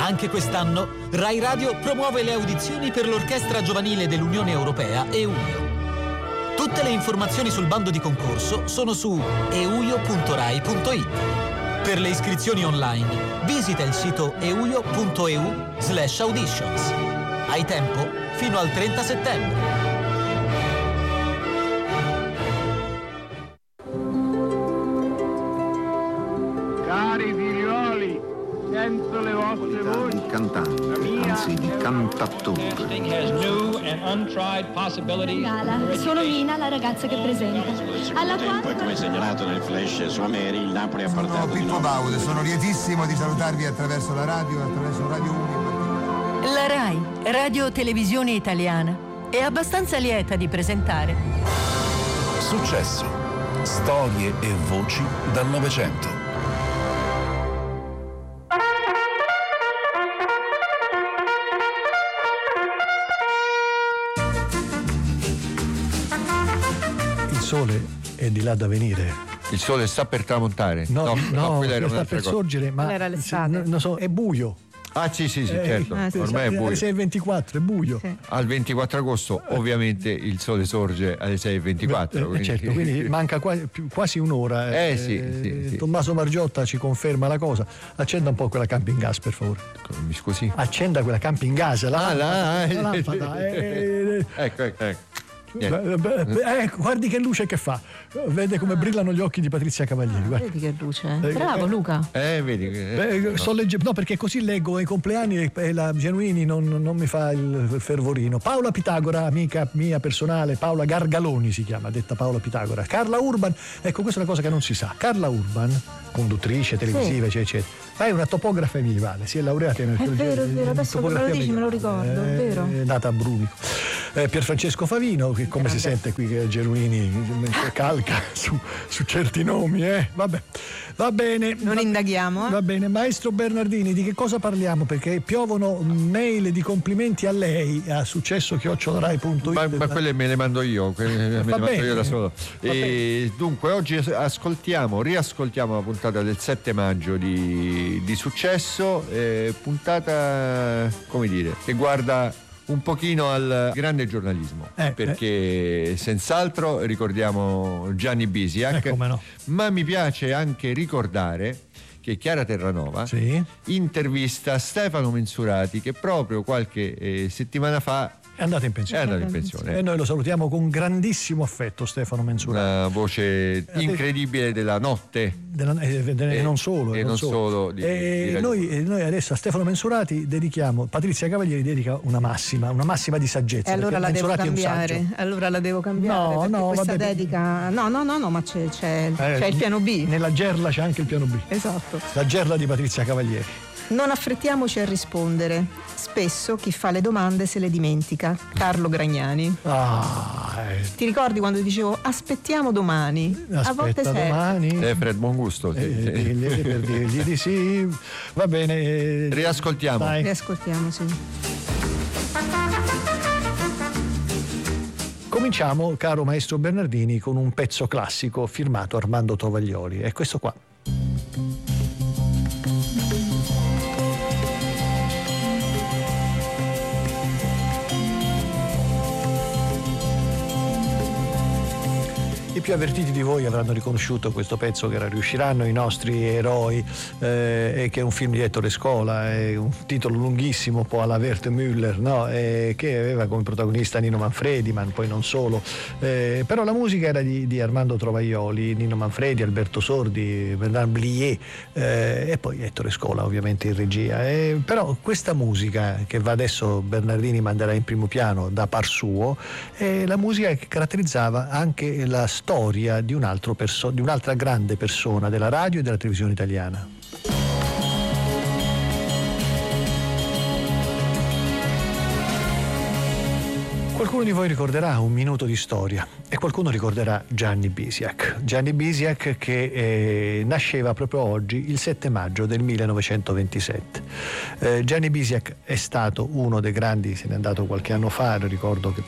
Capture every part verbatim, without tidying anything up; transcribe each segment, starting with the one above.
Anche quest'anno Rai Radio promuove le audizioni per l'Orchestra Giovanile dell'Unione Europea EUIO. Tutte le informazioni sul bando di concorso sono su euio punto rai punto it. Per le iscrizioni online visita il sito euio punto eu slash auditions. Hai tempo fino al trenta settembre. Cari figlioli, sento le vostre voci. Di cantante, anzi di cantattore. Gala, sono Mina, la ragazza che presenta. Alla quale... Poi, come segnalato nel flash su Ameri, il Napoli ha Sono portato Pippo Baude, sono lietissimo di salutarvi attraverso la radio, attraverso Radio uno. La Rai, Radio Televisione Italiana, è abbastanza lieta di presentare Successo, storie e voci dal Novecento. Il sole è di là da venire. Il sole sta per tramontare. No, no, no quella era sta un'altra per cosa. sorgere, ma era l'estate. non so, è buio. Ah sì sì sì, Eh, certo, ah, sì, ormai è Alle buio. sei e ventiquattro è buio. Sì. Al ventiquattro agosto ovviamente il sole sorge alle sei e ventiquattro. Eh, quindi... certo, quindi manca quasi, più- quasi un'ora. Eh, sì, sì, sì. Tommaso Margiotta ci conferma la cosa. Accenda un po' quella camping gas, per favore. Mi scusi? Accenda quella camping gas. La Ah, là, lampada, la eh. lampada, eh, Ecco, ecco, ecco. eh, eh, guardi che luce che fa. Vede come brillano gli occhi di Patrizia Cavalieri. Guardi. Vedi che luce. Eh, Bravo eh, Luca. Eh, vedi che... Eh, sto legge- no, perché così leggo i compleanni e- e la Genuini non, non mi fa il fervorino. Paola Pitagora, amica mia personale, Paola Gargaloni si chiama, detta Paola Pitagora. Carla Urban, ecco, questa è una cosa che non si sa. Carla Urban, conduttrice televisiva, eccetera, eccetera. Ma è una topografa medievale, si è laureata in archeologia. vero, è vero, in adesso che me lo topografia dici me lo ricordo, è medievale. vero. È nata a Brunico. Eh, Pierfrancesco Favino, che come si sente qui che Genuini calca su, su certi nomi, eh? Vabbè. Va bene. Non va, indaghiamo. Eh? Va bene, maestro Bernardini, di che cosa parliamo? Perché piovono mail di complimenti a lei a successo chiocciola rai punto it. Ma, ma quelle me le mando io, quelle me le mando bene. io da solo. Va E dunque oggi ascoltiamo, riascoltiamo la puntata del sette maggio di, di Successo, eh, puntata, come dire, che guarda un pochino al grande giornalismo, Eh, perché senz'altro ricordiamo Gianni Bisiak, Eh, come no. ma mi piace anche ricordare che Chiara Terranova Sì. intervista Stefano Mensurati, che proprio qualche eh, settimana fa È andato in è pensione. andato in pensione. E noi lo salutiamo con grandissimo affetto, Stefano Mensurati. Una voce incredibile della notte. Della- e, e E- non solo, e non solo di- E di Radio noi, e noi adesso a Stefano Mensurati dedichiamo, Patrizia Cavalieri dedica una massima, una massima di saggezza. E allora perché la devo Mensurati è un saggio. cambiare. Allora la devo cambiare. No, perché no, questa vabbè. dedica. No, no, no, no, ma c'è, c'è, Eh, c'è il piano B. Nella gerla c'è anche il piano B. Esatto. La gerla di Patrizia Cavalieri. Non affrettiamoci a rispondere. Spesso chi fa le domande se le dimentica. Carlo Gragnani. Ah, eh, Ti ricordi quando dicevo aspettiamo domani? a volte aspetta serve. domani. Eh, Fred Buongusto. sì, Eh, sì. digli- per dirgli di sì. Va bene. eh, Riascoltiamo. dai. Riascoltiamo, sì. Cominciamo, caro maestro Bernardini, con un pezzo classico firmato Armando Tovaglioli. È questo qua. I più avvertiti di voi avranno riconosciuto questo pezzo, che era Riusciranno i nostri eroi, eh, e che è un film di Ettore Scola, è un titolo lunghissimo, un po' alla Wertmüller, no? Eh, che aveva come protagonista Nino Manfredi, ma poi non solo. Eh, però la musica era di, di Armando Tovaglioli, Nino Manfredi, Alberto Sordi, Bernard Blier, eh, e poi Ettore Scola ovviamente in regia. Eh, però questa musica che va adesso Bernardini manderà in primo piano da par suo, è la musica che caratterizzava anche la storia di un altro perso- di un'altra grande persona della radio e della televisione italiana. Qualcuno di voi ricorderà Un minuto di storia e qualcuno ricorderà Gianni Bisiak. Gianni Bisiak che eh, nasceva proprio oggi, il sette maggio del millenovecentoventisette. Eh, Gianni Bisiak è stato uno dei grandi, se n'è andato qualche anno fa, ricordo che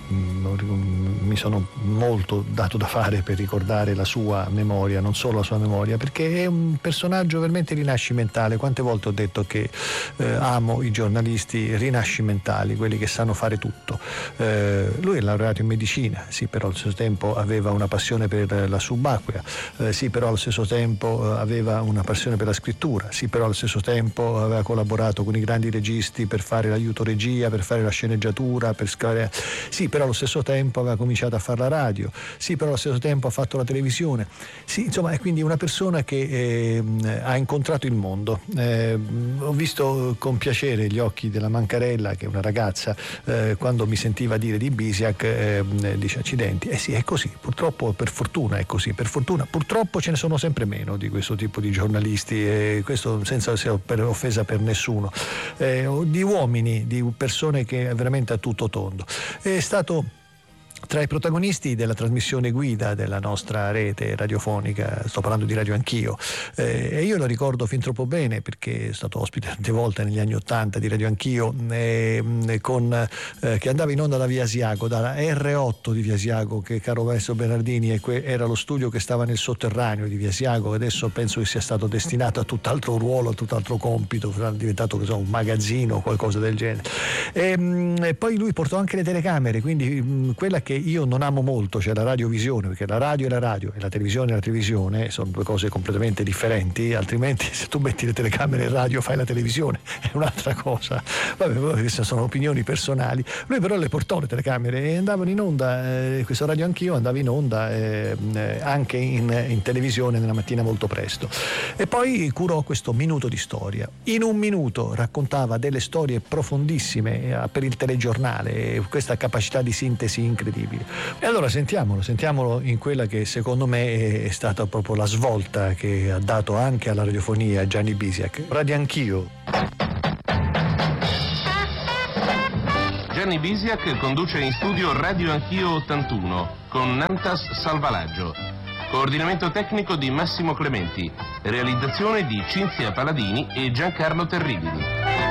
mh, mi sono molto dato da fare per ricordare la sua memoria, non solo la sua memoria, perché è un personaggio veramente rinascimentale. Quante volte ho detto che eh, amo i giornalisti rinascimentali, quelli che sanno fare tutto. Eh, lui è laureato in medicina, sì, però allo stesso tempo aveva una passione per la subacquea, eh, sì, però allo stesso tempo aveva una passione per la scrittura, sì, però allo stesso tempo aveva collaborato con i grandi registi per fare l'aiuto regia, per fare la sceneggiatura, per scalare, sì, però allo stesso tempo aveva cominciato a fare la radio, sì, però allo stesso tempo ha fatto la televisione, sì, insomma è quindi una persona che eh, ha incontrato il mondo. Eh, ho visto con piacere gli occhi della Mancarella, che è una ragazza, eh, quando mi sentiva dire di Bisiak, eh, dice accidenti, eh sì, è così, purtroppo, per fortuna è così, per fortuna, purtroppo ce ne sono sempre meno di questo tipo di giornalisti, e questo senza essere per offesa per nessuno, eh, di uomini, di persone che è veramente a tutto tondo. È stato tra i protagonisti della trasmissione guida della nostra rete radiofonica, sto parlando di Radio Anch'io, eh, e io lo ricordo fin troppo bene perché è stato ospite tante volte negli anni Ottanta di Radio Anch'io, eh, con, eh, che andava in onda da Via Asiago, dalla erre otto di Via Asiago, che caro Maestro Bernardini e que- era lo studio che stava nel sotterraneo di Via Asiago, adesso penso che sia stato destinato a tutt'altro ruolo, a tutt'altro compito, sarà diventato so, un magazzino o qualcosa del genere. E, mh, e poi lui portò anche le telecamere, quindi mh, quella che io non amo molto, cioè la radiovisione, perché la radio è la radio e la televisione è la televisione, sono due cose completamente differenti, altrimenti se tu metti le telecamere in radio fai la televisione, è un'altra cosa. Vabbè, queste sono opinioni personali. Lui però le portò le telecamere e andavano in onda, eh, questo Radio Anch'io andava in onda eh, anche in, in televisione nella mattina molto presto. E poi curò questo minuto di storia. In un minuto raccontava delle storie profondissime eh, per il telegiornale, questa capacità di sintesi incredibile. E allora sentiamolo, sentiamolo in quella che secondo me è stata proprio la svolta che ha dato anche alla radiofonia Gianni Bisiak. Radio Anch'io. Gianni Bisiak conduce in studio Radio Anch'io ottantuno con Nantas Salvalaggio. Coordinamento tecnico di Massimo Clementi. Realizzazione di Cinzia Paladini e Giancarlo Terribili.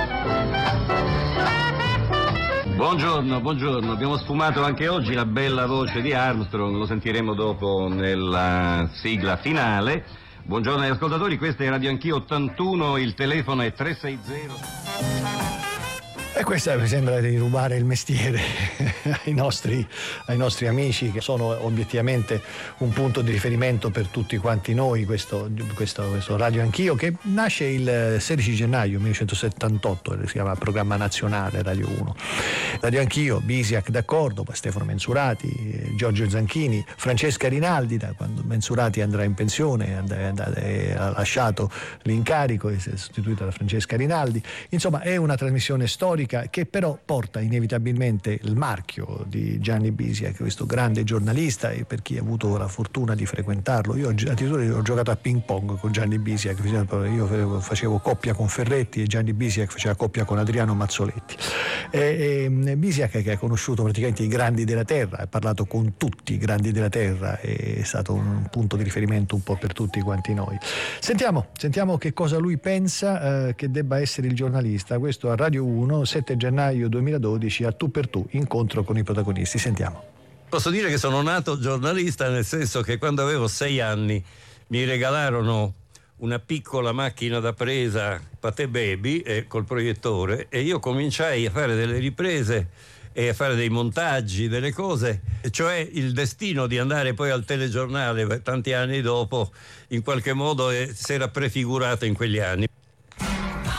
Buongiorno, buongiorno. Abbiamo sfumato anche oggi la bella voce di Armstrong, lo sentiremo dopo nella sigla finale. Buongiorno agli ascoltatori, questa è Radio Anch'io ottantuno, il telefono è tre sei zero. E questa mi sembra di rubare il mestiere ai nostri, ai nostri amici, che sono obiettivamente un punto di riferimento per tutti quanti noi, questo, questo, questo Radio Anch'io, che nasce il sedici gennaio millenovecentosettantotto, si chiama Programma Nazionale Radio uno. Radio Anch'io, Bisiak d'accordo, poi Stefano Mensurati, Giorgio Zanchini, Francesca Rinaldi, da quando Mensurati andrà in pensione, ha lasciato l'incarico e si è sostituita da Francesca Rinaldi. Insomma, è una trasmissione storica che però porta inevitabilmente il marchio di Gianni Bisiak, questo grande giornalista, e per chi ha avuto la fortuna di frequentarlo, io addirittura ho giocato a ping pong con Gianni Bisiak, io facevo coppia con Ferretti e Gianni Bisiak faceva coppia con Adriano Mazzoletti. E, e Bisiak, che ha conosciuto praticamente i grandi della terra, ha parlato con tutti i grandi della terra, è stato un punto di riferimento un po' per tutti quanti noi. Sentiamo, sentiamo che cosa lui pensa eh, che debba essere il giornalista. Questo a Radio uno, sette gennaio duemiladodici, a Tu per Tu, incontro con i protagonisti. Sentiamo. Posso dire che sono nato giornalista, nel senso che quando avevo sei anni mi regalarono una piccola macchina da presa Pathé Baby eh, col proiettore, e io cominciai a fare delle riprese e a fare dei montaggi, delle cose, cioè il destino di andare poi al telegiornale tanti anni dopo in qualche modo eh, si era prefigurato in quegli anni.